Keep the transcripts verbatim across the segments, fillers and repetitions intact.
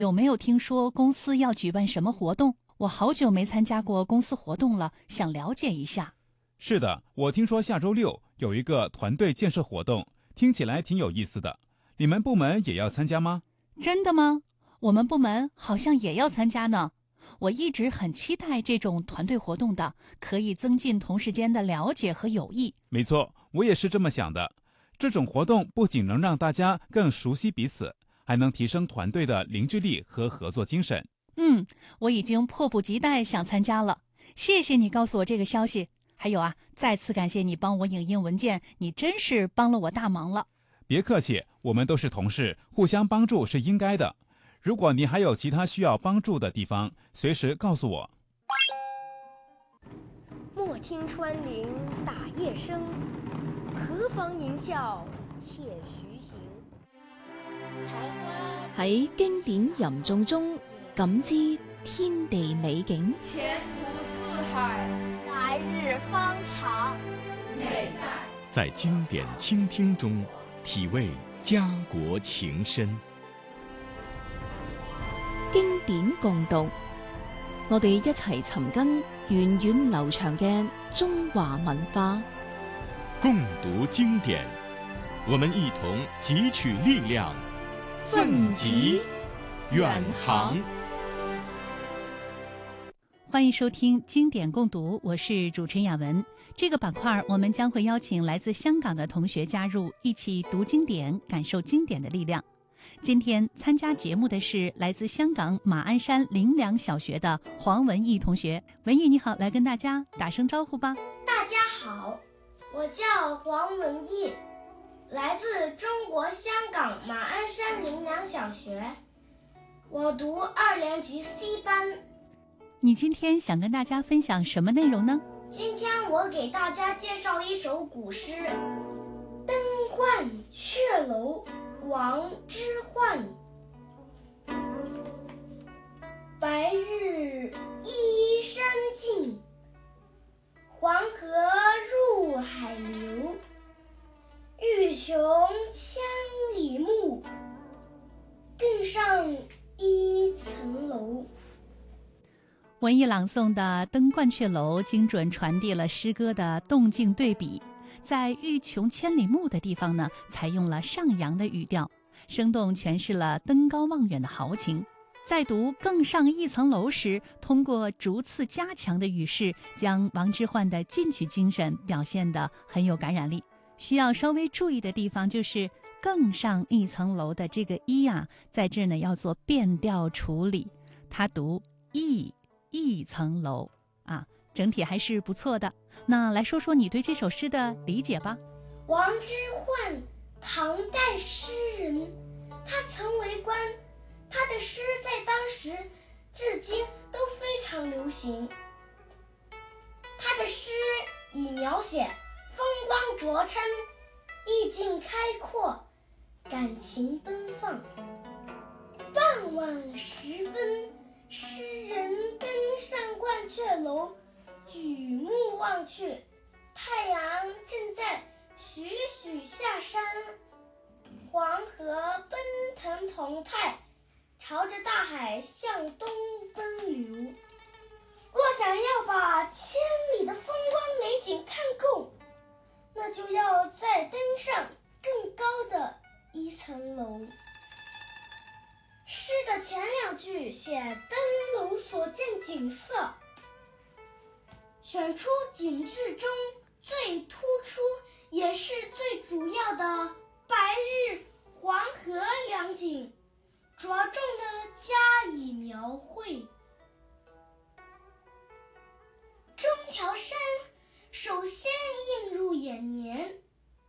有没有听说公司要举办什么活动？我好久没参加过公司活动了，想了解一下。 是的，我听说下周六有一个团队建设活动，听起来挺有意思的。你们部门也要参加吗？ 真的吗？我们部门好像也要参加呢。我一直很期待这种团队活动的，可以增进同事间的了解和友谊。 没错，我也是这么想的。这种活动不仅能让大家更熟悉彼此，还能提升团队的凝聚力和合作精神。 嗯，我已经迫不及待想参加了。谢谢你告诉我这个消息。还有啊，再次感谢你帮我影印文件，你真是帮了我大忙了。 别客气，我们都是同事，互相帮助是应该的。如果你还有其他需要帮助的地方，随时告诉我。 莫听穿林打叶声，何妨吟啸且徐行。 喺經典吟誦中感知天地美景， 前途似海， 來日方長。 美在在經典傾聽中體味家國情深。 經典共讀，我哋一齊尋根源遠流長嘅中華文化。 共讀經典，我們一同汲取力量，奮楫遠航。 歡迎收聽經典共讀，我是主持人雅文。這個板塊我們將會邀請來自香港的同學加入，一起讀經典，感受經典的力量。今天參加節目的是來自香港馬鞍山靈糧小學的黃文義同學。文義你好，來跟大家打聲招呼吧。 大家好，我叫黃文義，來自中國香港馬鞍山靈糧小學，我讀二年級 C 班。 你今天想跟大家分享什麼內容呢？ 今天我給大家介紹一首古詩《登鸛雀樓》，王之渙。白日依山盡，黃河入海流。欲窮千里目，更上一層樓。 文藝朗誦的《登鸛雀樓》精準傳遞了詩歌的動靜對比，在欲窮千里目的地方呢，採用了上揚的語調，生動詮釋了登高望遠的豪情。在讀更上一層樓時，通過逐次加強的語勢，將王之渙的進取精神表現得很有感染力。需要稍微注意的地方就是更上一層樓的這個一啊，在這呢要做變調處理，它讀一一層樓啊，整體還是不錯的。那來說說你對這首詩的理解吧。 王之渙，唐代詩人，他曾為官，他的詩在當時至今都非常流行。他的詩以描寫風光卓琛，意境開闊，感情奔放。傍晚時分，詩人登上鸛雀樓，舉目望去，太陽正在徐徐下山，黃河奔騰澎湃，朝着大海向東奔流。若想要把千里的風光美景看夠，那就要再登上更高的一層樓。詩的前兩句寫登樓所見景色，選出景致中最突出也是最主要的白日黃河兩景，着重的加以描繪。中條山首先映入眼簾，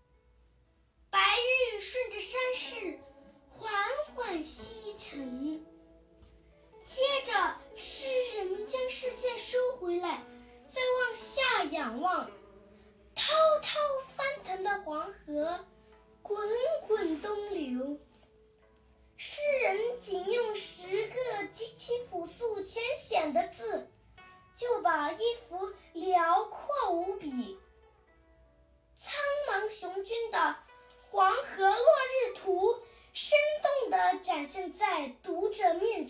白日順着山勢緩緩西沉，